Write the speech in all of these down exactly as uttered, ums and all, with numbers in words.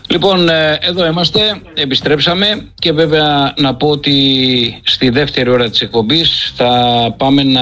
Λοιπόν, εδώ είμαστε, επιστρέψαμε και βέβαια να πω ότι στη δεύτερη ώρα της εκπομπής θα πάμε να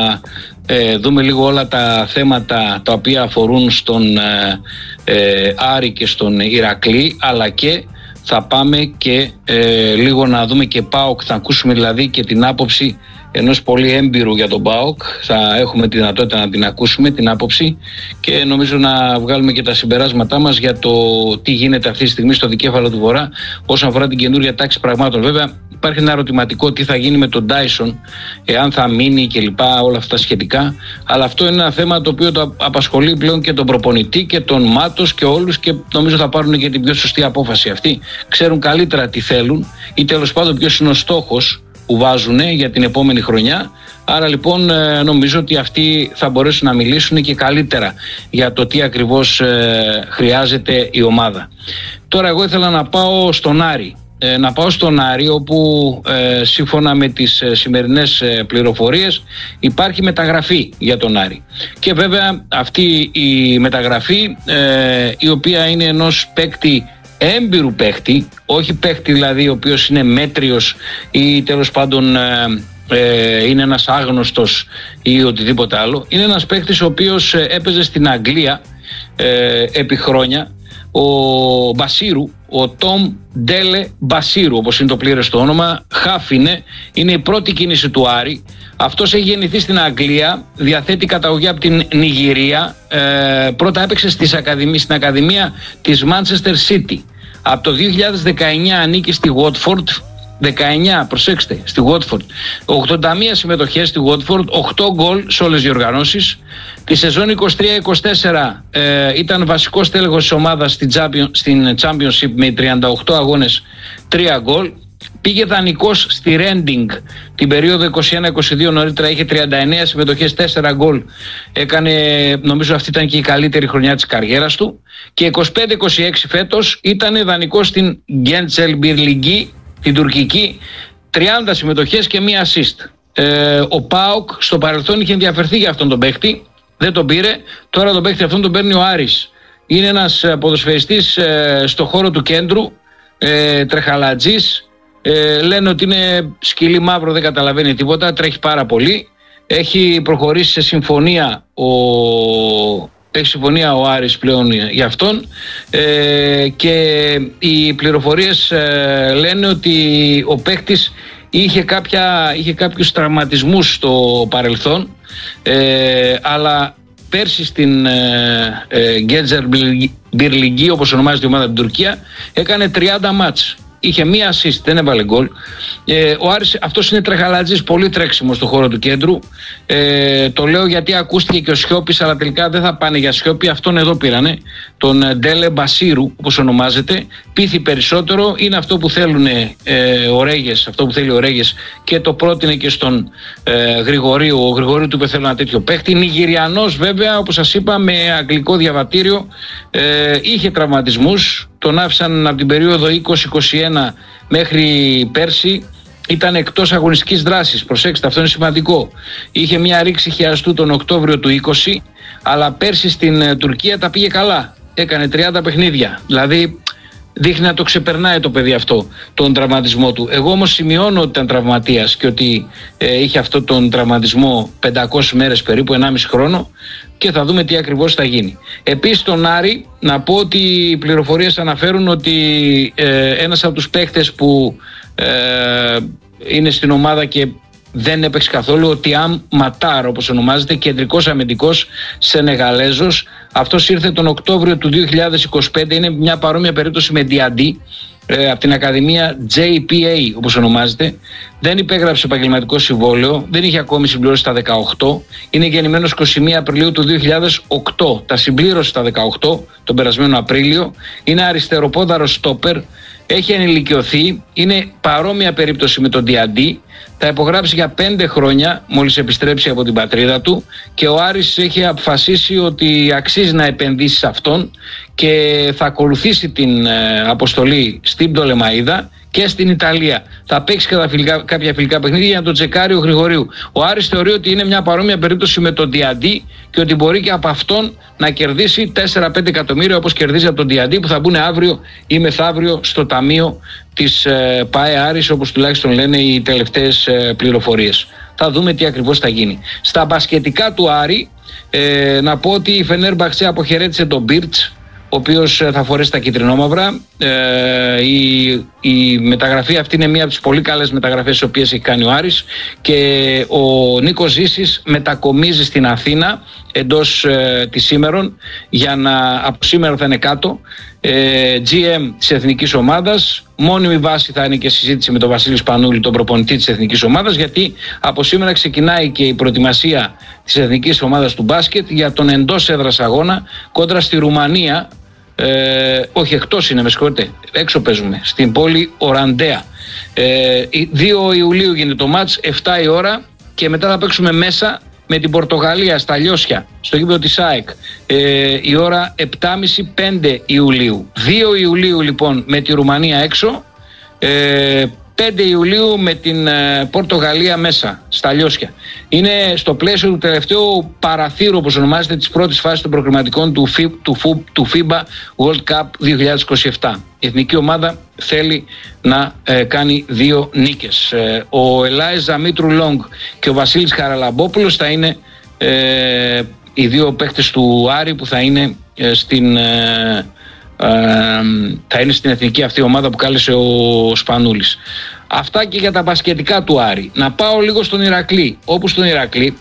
ε, δούμε λίγο όλα τα θέματα τα οποία αφορούν στον ε, ε, Άρη και στον Ηρακλή, αλλά και θα πάμε και ε, λίγο να δούμε και ΠΑΟΚ, θα ακούσουμε δηλαδή και την άποψη ενός πολύ έμπειρου για τον ΠΑΟΚ. Θα έχουμε τη δυνατότητα να την ακούσουμε, την άποψη, και νομίζω να βγάλουμε και τα συμπεράσματά μας για το τι γίνεται αυτή τη στιγμή στο δικέφαλο του Βορρά όσον αφορά την καινούργια τάξη πραγμάτων. Βέβαια υπάρχει ένα ερωτηματικό τι θα γίνει με τον Τάισον, εάν θα μείνει και λοιπά, όλα αυτά σχετικά, αλλά αυτό είναι ένα θέμα το οποίο το απασχολεί πλέον και τον προπονητή και τον Μάτος και όλους, και νομίζω θα πάρουν και την πιο σωστή απόφαση. Αυτοί ξέρουν καλύτερα τι θέλουν ή τέλος πάντων ποιος είναι ο στόχος που βάζουν για την επόμενη χρονιά. Άρα λοιπόν νομίζω ότι αυτοί θα μπορέσουν να μιλήσουν και καλύτερα για το τι ακριβώς χρειάζεται η ομάδα. Τώρα εγώ ήθελα να πάω στον Άρη. Να πάω στον Άρη, όπου σύμφωνα με τις σημερινές πληροφορίες υπάρχει μεταγραφή για τον Άρη. Και βέβαια αυτή η μεταγραφή, η οποία είναι ενός παίκτη, έμπειρου παίκτη, όχι παίκτη δηλαδή ο οποίος είναι μέτριος ή τέλος πάντων ε, ε, είναι ένας άγνωστος ή οτιδήποτε άλλο. Είναι ένας παίκτης ο οποίος ε, έπαιζε στην Αγγλία ε, επί χρόνια, ο Μπασίρου, ο Τόμ Ντέλε Μπασίρου, όπως είναι το πλήρες το όνομα. Χαφ είναι, είναι η πρώτη κίνηση του Άρη. Αυτός έχει γεννηθεί στην Αγγλία, διαθέτει καταγωγή από την Νιγηρία. Ε, πρώτα έπαιξε στις ακαδημίες, στην Ακαδημία της Manchester City. Από το δύο χιλιάδες δεκαεννιά ανήκει στη Watford. δεκαεννιά, προσέξτε, στη Watford. ογδόντα μία συμμετοχές στη Watford, οκτώ γκολ σε όλες τις διοργανώσεις. Τη σεζόν είκοσι τρία είκοσι τέσσερα ε, ήταν βασικός τέλεχος της ομάδας στην, Champion, στην Championship με τριάντα οκτώ αγώνες, τρία γκολ. Πήγε δανεικός στη Reading την περίοδο είκοσι ένα είκοσι δύο, νωρίτερα είχε τριάντα εννέα συμμετοχές, τέσσερα γκολ. Έκανε, νομίζω αυτή ήταν και η καλύτερη χρονιά της καριέρας του. Και είκοσι πέντε είκοσι έξι φέτος ήταν δανεικός στην Gençlerbirliği, την τουρκική, τριάντα συμμετοχές και μία assist. Ε, ο ΠΑΟΚ στο παρελθόν είχε ενδιαφερθεί για αυτόν τον παίκτη, δεν τον πήρε. Τώρα τον παίκτη αυτόν τον παίρνει ο Άρης. Είναι ένας ποδοσφαιριστής ε, στο χώρο του κέντρου, ε, τρεχαλατζής. Ε, λένε ότι είναι σκυλί μαύρο, δεν καταλαβαίνει τίποτα, τρέχει πάρα πολύ. Έχει προχωρήσει σε συμφωνία ο, έχει συμφωνία ο Άρης πλέον για αυτόν, ε, και οι πληροφορίες ε, λένε ότι ο παίκτης είχε, κάποια, είχε κάποιους τραυματισμούς στο παρελθόν, ε, αλλά πέρσι στην ε, ε, Gençlerbirliği, όπως ονομάζεται η ομάδα στην Τουρκία, έκανε τριάντα μάτς. Είχε μία assist, δεν έβαλε γκολ. Ε, ο Άρης αυτός είναι τρεχαλατζής, πολύ τρέξιμο στο χώρο του κέντρου. Ε, το λέω γιατί ακούστηκε και ο Σιώπης, αλλά τελικά δεν θα πάνε για Σιώπη. Αυτόν εδώ πήρανε, τον Ντέλε Μπασίρου, όπως ονομάζεται. Πείθει περισσότερο, είναι αυτό που θέλουν ε, ο Ρέγες, αυτό που θέλει ο Ρέγες, και το πρότεινε και στον ε, Γρηγορίου. Ο Γρηγορίου του είπε: θέλω ένα τέτοιο παίχτη. Νιγηριανός βέβαια, όπως σας είπα, με αγγλικό διαβατήριο. Ε, είχε τραυματισμούς. Τον άφησαν από την περίοδο είκοσι είκοσι ένα μέχρι πέρσι. Ήταν εκτός αγωνιστικής δράσης. Προσέξτε, αυτό είναι σημαντικό. Είχε μια ρήξη χιαστού τον Οκτώβριο του είκοσι, αλλά πέρσι στην Τουρκία τα πήγε καλά. Έκανε τριάντα παιχνίδια. Δηλαδή δείχνει να το ξεπερνάει το παιδί αυτό, τον τραυματισμό του. Εγώ όμως σημειώνω ότι ήταν τραυματίας και ότι ε, είχε αυτό τον τραυματισμό πεντακόσιες μέρες περίπου, ενάμιση χρόνο, και θα δούμε τι ακριβώς θα γίνει. Επίσης στον Άρη να πω ότι οι πληροφορίες αναφέρουν ότι ε, ένας από τους παίκτες που ε, είναι στην ομάδα και δεν έπαιξε καθόλου, ο Τιάμ Ματάρ όπως ονομάζεται, κεντρικός αμυντικός Σενεγαλέζος. Αυτός ήρθε τον Οκτώβριο του δύο χιλιάδες είκοσι πέντε, είναι μια παρόμοια περίπτωση με Διαντί, ε, από την Ακαδημία τζέι πι έι όπως ονομάζεται. Δεν υπέγραψε επαγγελματικό συμβόλαιο, δεν είχε ακόμη συμπληρώσει τα δεκαοκτώ. Είναι γεννημένος είκοσι μία Απριλίου του δύο χιλιάδες οκτώ. Τα συμπλήρωσε τα δεκαοκτώ τον περασμένο Απρίλιο. Είναι αριστεροπόδαρος στόπερ. Έχει ενηλικιωθεί. Είναι παρόμοια περίπτωση με τον Διαντί. θα υπογράψει για πέντε χρόνια μόλις επιστρέψει από την πατρίδα του και ο Άρης έχει αποφασίσει ότι αξίζει να επενδύσει σε αυτόν και θα ακολουθήσει την ε, αποστολή στην Πτολεμαΐδα και στην Ιταλία. Θα παίξει κατά φιλικά, κάποια φιλικά παιχνίδια για να τον τσεκάρει ο Γρηγορίου. Ο Άρης θεωρεί ότι είναι μια παρόμοια περίπτωση με τον Διαντή και ότι μπορεί και από αυτόν να κερδίσει τέσσερα πέντε εκατομμύρια όπως κερδίζει από τον Διαντή, που θα μπουν αύριο ή μεθαύριο στο ταμείο της ε, ΠΑΕ Άρης, όπως τουλάχιστον λένε οι τελευταίες ε, πληροφορίες. Θα δούμε τι ακριβώς θα γίνει. Στα μπασκετικά του Άρη, ε, να πω ότι η Φενέρμπαχτσε αποχαιρέτησε τον Μπίρτς, ο οποίος θα φορέσει τα κυτρινόμαυρα. Ε, η, η μεταγραφή αυτή είναι μία από τις πολύ καλές μεταγραφές τις οποίες έχει κάνει ο Άρης, και ο Νίκος Ζήσης μετακομίζει στην Αθήνα εντός ε, της σήμερον, για να, από σήμερα θα είναι κάτω, ε, τζι εμ της εθνικής ομάδας. Μόνιμη βάση θα είναι και συζήτηση με τον Βασίλη Σπανούλη, τον προπονητή της εθνικής ομάδας, γιατί από σήμερα ξεκινάει και η προετοιμασία της εθνικής ομάδας του μπάσκετ για τον εντός έδρας αγώνα κόντρα στη Ρουμανία. Ε, όχι, εκτός είναι, με συγχωρείτε, έξω παίζουμε, στην πόλη Οραντέα. Ε, δύο Ιουλίου γίνεται το μάτς, επτά η ώρα, και μετά θα παίξουμε μέσα με την Πορτογαλία στα Λιώσια, στο γήπεδο της ΑΕΚ, ε, η ώρα επτά και μισή πέντε Ιουλίου. δύο Ιουλίου λοιπόν με τη Ρουμανία έξω, ε, πέντε Ιουλίου με την ε, Πορτογαλία μέσα στα Λιώσια. Είναι στο πλαίσιο του τελευταίου παραθύρου, όπως ονομάζεται, της πρώτης φάσης των προκριματικών του, του, του φίμπα World Cup δύο χιλιάδες είκοσι επτά. Η εθνική ομάδα θέλει να ε, κάνει δύο νίκες. Ε, ο Ελάης Ζαμήτρου Λόγκ και ο Βασίλης Χαραλαμπόπουλος θα είναι ε, οι δύο παίκτες του Άρη που θα είναι, ε, στην, ε, ε, θα είναι στην εθνική αυτή ομάδα που κάλεσε ο Σπανούλης. Αυτά και για τα μπασκετικά του Άρη. Να πάω λίγο στον Ηρακλή. Όπου στον Ηρακλή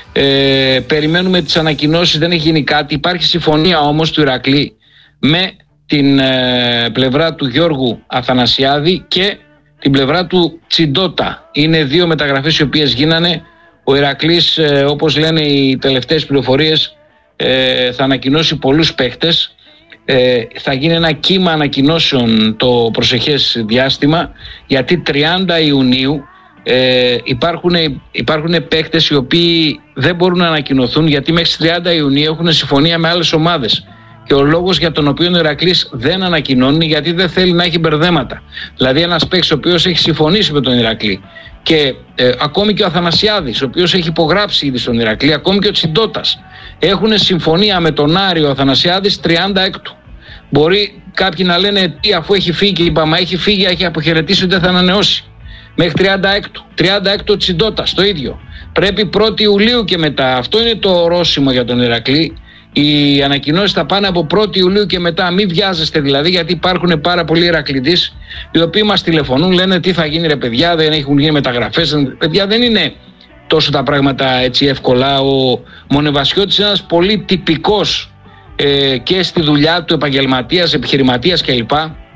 ε, περιμένουμε τις ανακοινώσεις, δεν έχει γίνει κάτι. Υπάρχει συμφωνία όμως του Ηρακλή με την ε, πλευρά του Γιώργου Αθανασιάδη και την πλευρά του Τσιντότα. Είναι δύο μεταγραφές οι οποίες γίνανε. Ο Ηρακλής, ε, όπως λένε οι τελευταίες πληροφορίες, ε, θα ανακοινώσει πολλούς παίχτες. Ε, θα γίνει ένα κύμα ανακοινώσεων το προσεχές διάστημα, γιατί τριάντα Ιουνίου ε, υπάρχουν, υπάρχουν παίκτες οι οποίοι δεν μπορούν να ανακοινωθούν, γιατί μέχρι τριάντα Ιουνίου έχουν συμφωνία με άλλες ομάδες. Και ο λόγος για τον οποίο ο Ηρακλής δεν ανακοινώνει, γιατί δεν θέλει να έχει μπερδέματα. Δηλαδή, ένας παίκτης ο οποίος έχει συμφωνήσει με τον Ηρακλή, και ε, ακόμη και ο Αθανασιάδης, ο οποίος έχει υπογράψει ήδη στον Ηρακλή, ακόμη και ο Τσιντότας, έχουν συμφωνία με τον Άριο Αθανασιάδης τριάντα έκτου. Μπορεί κάποιοι να λένε, τι, αφού έχει φύγει, είπαμε, έχει φύγει, έχει αποχαιρετήσει, ότι δεν θα ανανεώσει. Μέχρι τριάντα έκτου. τριάντα έκτου ο Τσιντότας, το ίδιο. Πρέπει πρώτη Ιουλίου και μετά. Αυτό είναι το ορόσημο για τον Ηρακλή. Οι ανακοινώσεις θα πάνε από πρώτη Ιουλίου και μετά. Μην βιάζεστε δηλαδή, γιατί υπάρχουν πάρα πολλοί Ηρακλήδεις οι οποίοι μας τηλεφωνούν, λένε τι θα γίνει ρε παιδιά, δεν έχουν γίνει μεταγραφές. Παιδιά, δεν είναι τόσο τα πράγματα έτσι εύκολα. Ο Μονεβασιώτης είναι ένας πολύ τυπικός ε, και στη δουλειά του επαγγελματίας, επιχειρηματίας κλπ.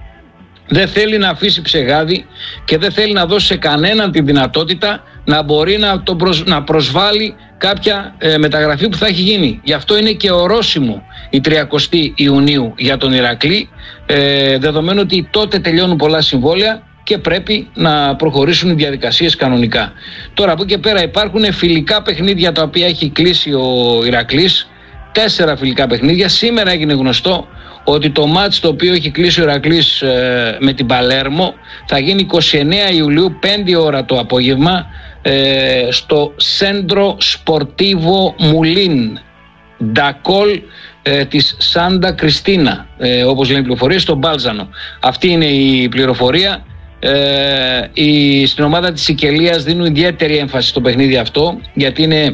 Δεν θέλει να αφήσει ψεγάδι και δεν θέλει να δώσει σε κανέναν τη δυνατότητα να μπορεί να, το προσ... να προσβάλλει κάποια ε, μεταγραφή που θα έχει γίνει. Γι' αυτό είναι και ορόσημο η τριαντάτη Ιουνίου για τον Ηρακλή, ε, δεδομένου ότι τότε τελειώνουν πολλά συμβόλαια και πρέπει να προχωρήσουν οι διαδικασίες κανονικά. Τώρα από εκεί και πέρα υπάρχουν φιλικά παιχνίδια τα οποία έχει κλείσει ο Ηρακλής, τέσσερα φιλικά παιχνίδια. Σήμερα έγινε γνωστό ότι το μάτς το οποίο έχει κλείσει ο Ηρακλής ε, με την Παλέρμο θα γίνει είκοσι εννέα Ιουλίου, πέντε ώρα το απόγευμα, ε, στο Σέντρο Σπορτίβο Μουλίν Ντακόλ ε, της Σάντα Κριστίνα, ε, όπως λένε οι πληροφορίες, στο Μπάλζανο. Αυτή είναι η πληροφορία. Ε, η, στην ομάδα της Σικελίας δίνουν ιδιαίτερη έμφαση στο παιχνίδι αυτό, γιατί είναι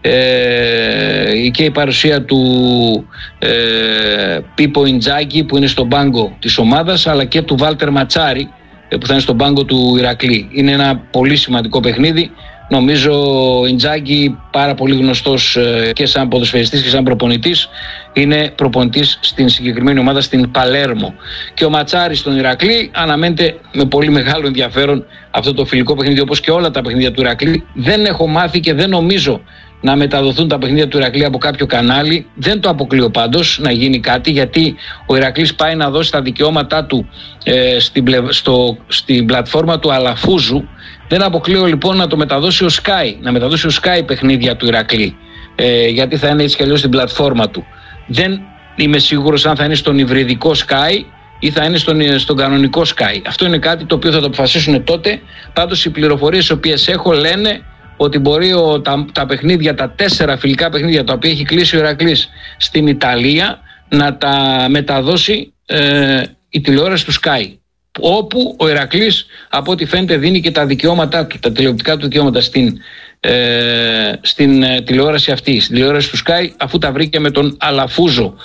ε, και η παρουσία του ε, Πίπο Ιντζάκη που είναι στον πάγκο της ομάδας, αλλά και του Βάλτερ Ματσάρη ε, που θα είναι στον πάγκο του Ηρακλή. Είναι ένα πολύ σημαντικό παιχνίδι. Νομίζω ο Ιντζάκη, πάρα πολύ γνωστός ε, και σαν ποδοσφαιριστής και σαν προπονητής, είναι προπονητής στην συγκεκριμένη ομάδα στην Παλέρμο. Και ο Ματσάρης στον Ηρακλή, αναμένεται με πολύ μεγάλο ενδιαφέρον αυτό το φιλικό παιχνίδι, όπως και όλα τα παιχνίδια του Ηρακλή. Δεν έχω μάθει και δεν νομίζω να μεταδοθούν τα παιχνίδια του Ηρακλή από κάποιο κανάλι. Δεν το αποκλείω πάντως να γίνει κάτι, γιατί ο Ηρακλής πάει να δώσει τα δικαιώματά του ε, στην, στο, στην πλατφόρμα του Αλαφούζου. Δεν αποκλείω λοιπόν να το μεταδώσει ο Sky, να μεταδώσει ο Sky παιχνίδια του Ηρακλή, ε, γιατί θα είναι έτσι κι αλλιώς στην πλατφόρμα του. Δεν είμαι σίγουρος αν θα είναι στον υβριδικό Sky ή θα είναι στον, στον κανονικό Sky. Αυτό είναι κάτι το οποίο θα το αποφασίσουν τότε. Πάντως οι πληροφορίες οι οποίες έχω λένε ότι μπορεί ο, τα, τα παιχνίδια, τα τέσσερα φιλικά παιχνίδια τα οποία έχει κλείσει ο Ηρακλής στην Ιταλία, να τα μεταδώσει ε, η τηλεόραση του Sky, όπου ο Ηρακλής από ό,τι φαίνεται δίνει και τα δικαιώματά του, τα τηλεοπτικά του δικαιώματα στην, ε, στην ε, τηλεόραση αυτή, στην τηλεόραση του Sky, αφού τα βρήκε με τον Αλαφούζο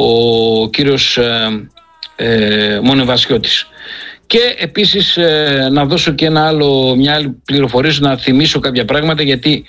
ο κύριος ε, ε, Μονεβασιώτης. Και επίσης ε, να δώσω και ένα άλλο, μια άλλη πληροφορία, να θυμίσω κάποια πράγματα, γιατί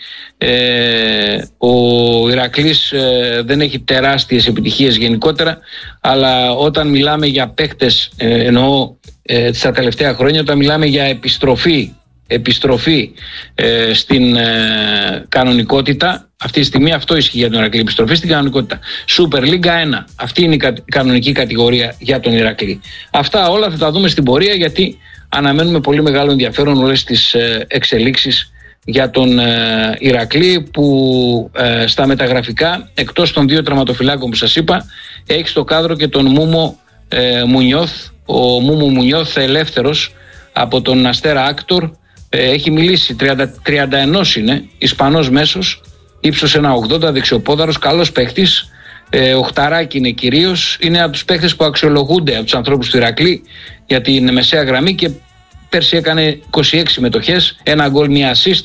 ε, ο Ηρακλής ε, δεν έχει τεράστιες επιτυχίες γενικότερα, αλλά όταν μιλάμε για παίκτες, ε, εννοώ ε, στα τελευταία χρόνια, όταν μιλάμε για επιστροφή, επιστροφή ε, στην ε, κανονικότητα, αυτή τη στιγμή αυτό ισχύει για τον Ηρακλή, επιστροφή στην κανονικότητα. Super League ένα, αυτή είναι η κα, κανονική κατηγορία για τον Ηρακλή. Αυτά όλα θα τα δούμε στην πορεία, γιατί αναμένουμε πολύ μεγάλο ενδιαφέρον όλες τις ε, εξελίξεις για τον ε, Ηρακλή, που ε, στα μεταγραφικά, εκτός των δύο τραυματοφυλάκων που σας είπα, έχει στο κάδρο και τον Μούμο ε, Μουνιώθ. Ο Μούμο Μουνιώθ, ελεύθερος από τον Αστέρα Άκτορ, ε, έχει μιλήσει, τριάντα, τριάντα ένα είναι, Ισπανός μέσος, ύψος ένα ογδόντα, δεξιοπόδαρος, καλός παίχτης, ε, οχταράκι είναι κυρίως, είναι από τους παίχτες που αξιολογούνται από τους ανθρώπους του Ηρακλή για την μεσαία γραμμή, και πέρσι έκανε είκοσι έξι μετοχές, ένα γκολ, μία assist.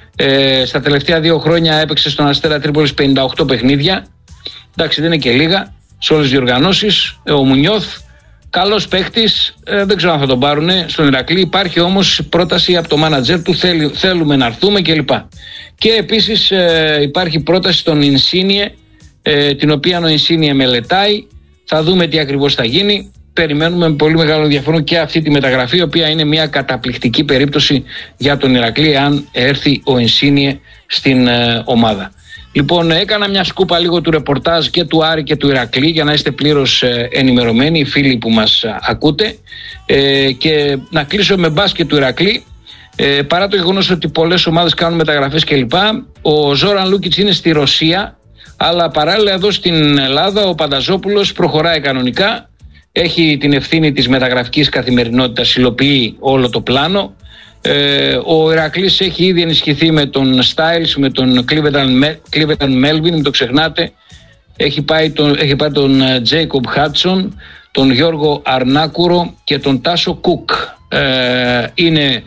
Ε, στα τελευταία δύο χρόνια έπαιξε στον Αστέρα Τρίπολης πενήντα οκτώ παιχνίδια. Εντάξει, δεν είναι και λίγα σε όλες τις διοργανώσεις. Ε, ο Μουνιώθ, καλός παίκτης, ε, δεν ξέρω αν θα τον πάρουν στον Ηρακλή. Υπάρχει όμως πρόταση από το μάνατζερ του, θέλ, θέλουμε να έρθουμε κλπ. Και επίσης ε, υπάρχει πρόταση στον Ινσίνιε, ε, την οποία ο Ινσίνιε μελετάει. Θα δούμε τι ακριβώς θα γίνει. Περιμένουμε με πολύ μεγάλο ενδιαφέρον και αυτή τη μεταγραφή, η οποία είναι μια καταπληκτική περίπτωση για τον Ηρακλή, αν έρθει ο Ινσίνιε στην ε, ομάδα. Λοιπόν, έκανα μια σκούπα λίγο του ρεπορτάζ και του Άρη και του Ηρακλή, για να είστε πλήρως ε, ενημερωμένοι οι φίλοι που μας ε, ακούτε, ε, και να κλείσω με μπάσκετ του Ηρακλή. Ε, παρά το γεγονός ότι πολλές ομάδες κάνουν μεταγραφές κλπ, ο Ζόραν Λούκιτς είναι στη Ρωσία, αλλά παράλληλα εδώ στην Ελλάδα ο Πανταζόπουλος προχωράει κανονικά. Έχει την ευθύνη της μεταγραφικής καθημερινότητας, υλοποιεί όλο το πλάνο. Ε, ο Ηρακλής έχει ήδη ενισχυθεί με τον Styles, με τον Cleveland Melvin, μην το ξεχνάτε. Έχει, πάει τον, έχει πάει τον Jacob Hudson, τον Γιώργο Αρνάκουρο και τον Τάσο Κουκ. Ε, είναι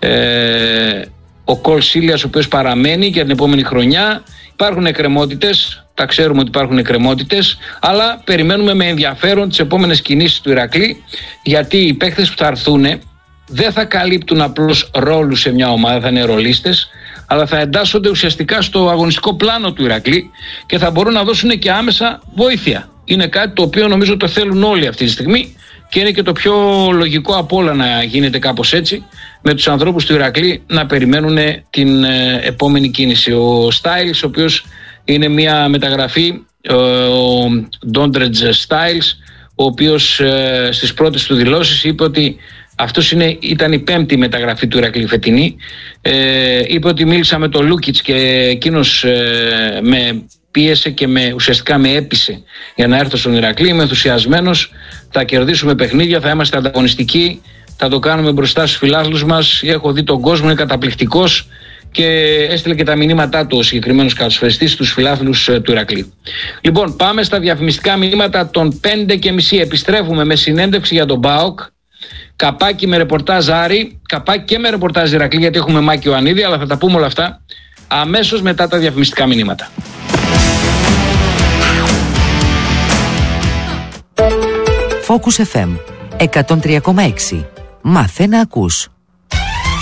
ε, ο Κολ Σίλιας, ο οποίος παραμένει για την επόμενη χρονιά. Υπάρχουν εκκρεμότητες, τα ξέρουμε ότι υπάρχουν εκκρεμότητες, αλλά περιμένουμε με ενδιαφέρον τις επόμενες κινήσεις του Ηρακλή, γιατί οι παίκτες που θα έρθουν δεν θα καλύπτουν απλώς ρόλους σε μια ομάδα, θα είναι ρολίστες, αλλά θα εντάσσονται ουσιαστικά στο αγωνιστικό πλάνο του Ηρακλή και θα μπορούν να δώσουν και άμεσα βοήθεια. Είναι κάτι το οποίο νομίζω το θέλουν όλοι αυτή τη στιγμή, και είναι και το πιο λογικό από όλα να γίνεται κάπως έτσι, με τους ανθρώπους του Ηρακλή να περιμένουν την ε, επόμενη κίνηση. Ο Styles, ο οποίος είναι μια μεταγραφή, ε, ο Ντόντρετζ Styles, ο οποίος ε, στις πρώτες του δηλώσεις είπε ότι αυτός είναι, ήταν η πέμπτη μεταγραφή του Ηρακλή φετινή. Ε, είπε ότι μίλησα με τον Λούκιτς και εκείνος ε, με πίεσε και με, ουσιαστικά με έπεισε για να έρθω στον Ηρακλή. Είμαι ενθουσιασμένος, θα κερδίσουμε παιχνίδια, θα είμαστε ανταγωνιστικοί, θα το κάνουμε μπροστά στους φιλάθλους μας. Έχω δει τον κόσμο, είναι καταπληκτικός, και έστειλε και τα μηνύματά του ο συγκεκριμένος καλοσφαιριστής στους φιλάθλους του Ηρακλή. Λοιπόν, πάμε στα διαφημιστικά μηνύματα των πέντε και μισή. Επιστρέφουμε με συνέντευξη για τον ΠΑΟΚ. Καπάκι με ρεπορτάζ Άρη, καπάκι και με ρεπορτάζ Ηρακλή, γιατί έχουμε Μάκη Ιωαννίδη, αλλά θα τα πούμε όλα αυτά αμέσως μετά τα διαφημιστικά μηνύματα. Focus εφ εμ εκατόν τρία κόμμα έξι. Μάθε να ακούς.